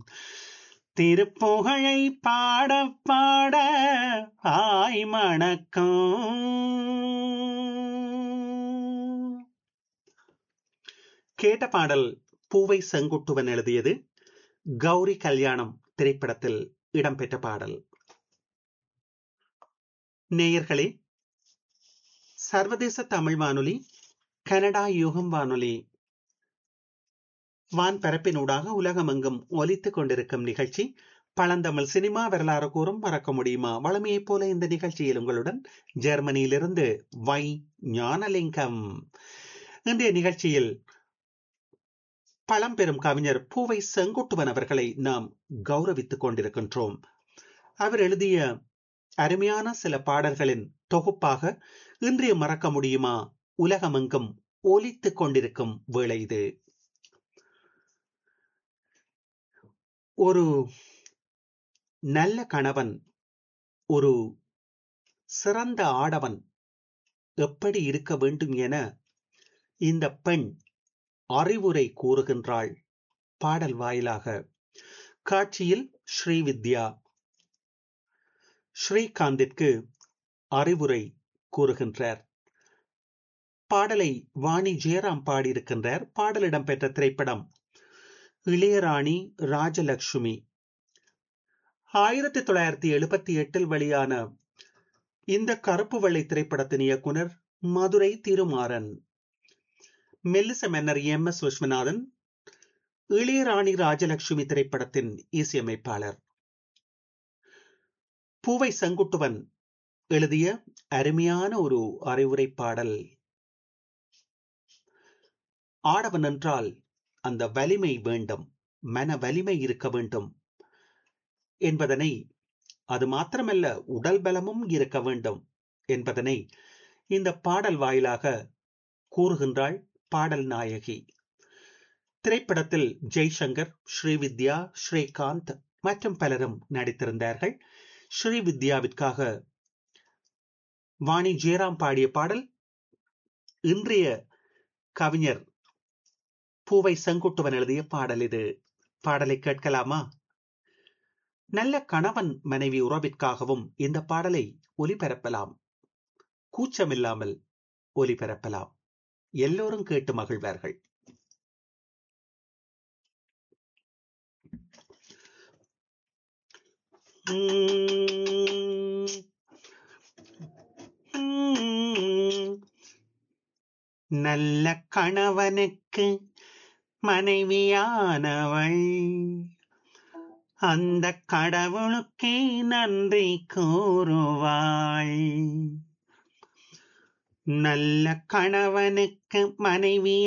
திருப்புகழை பாட பாட ஆய் மணக்கும். கேட்ட பாடல் பூவை செங்குட்டுவன் எழுதியது. கௌரி கல்யாணம் திரைப்படத்தில் இடம்பெற்ற பாடல். நேயர்களே, சர்வதேச தமிழ் வானொலி, கனடா யுகம் வானொலி வான்பரப்பினூடாக உலகமெங்கும் ஒலித்துக் கொண்டிருக்கும் நிகழ்ச்சி பழந்தமிழ் சினிமா வரலாறு கூறும் மறக்க முடியுமா. வளமையைப் போல இந்த நிகழ்ச்சியில் உங்களுடன் ஜெர்மனியிலிருந்து வை ஞானலிங்கம். இன்றைய நிகழ்ச்சியில் பழம்பெரும் கவிஞர் பூவை செங்குட்டுவன் அவர்களை நாம் கௌரவித்துக் கொண்டிருக்கின்றோம். அவர் எழுதிய அருமையான சில பாடல்களின் தொகுப்பாக இன்றைய மறக்க முடியுமா உலகமெங்கும் ஒலித்துக் கொண்டிருக்கும் வேளை இது. ஒரு நல்ல கணவன், ஒரு சிறந்த ஆடவன் எப்படி இருக்க வேண்டும் என இந்த பெண் அறிவுரை கூறுகின்றாள் பாடல் வாயிலாக. காட்சியில் ஸ்ரீவித்யா ஸ்ரீகாந்திற்கு அறிவுரை கூறுகின்றார். பாடலை வாணி ஜெயராம் பாடியிருக்கின்றார். பாடலிடம் பெற்ற திரைப்படம் இளையராணி ராஜலட்சுமி. 1978 வெளியான இந்த கருப்பு வெள்ளை திரைப்படத்தின் இயக்குனர் மதுரை திருமாறன். மெல்லிச மன்னர் MS விஸ்வநாதன் இளையராணி ராஜலட்சுமி திரைப்படத்தின் இசையமைப்பாளர். பூவை செங்குட்டுவன் எழுதிய அருமையான ஒரு அறிவுரை பாடல். ஆடவன் என்றால் அந்த வலிமை வேண்டும், மன வலிமை இருக்க வேண்டும் என்பதனை, அது மாத்திரமல்ல உடல் பலமும் இருக்க வேண்டும் என்பதனை இந்த பாடல் வாயிலாக கூறுகின்றாள் பாடல் நாயகி. திரைப்படத்தில் ஜெய்சங்கர், ஸ்ரீவித்யா, ஸ்ரீகாந்த் மற்றும் பலரும் நடித்திருந்தார்கள். ஸ்ரீவித்யாவிற்காக வாணி ஜெயராம் பாடிய பாடல். இன்றைய கவிஞர் பூவை செங்குட்டுவன் எழுதிய பாடல் இது. பாடலை கேட்கலாமா? நல்ல கணவன் மனைவி உறவிற்காகவும் இந்த பாடலை ஒலிபரப்பலாம். கூச்சமில்லாமல் ஒலிபரப்பலாம். எல்லோரும் கேட்டு மகிழ்வார்கள். நல்ல கணவனுக்கு மனைவியானவள் அந்த கடவுளுக்கே நன்றி கூறுவாள். நல்ல கணவனுக்கு மனைவி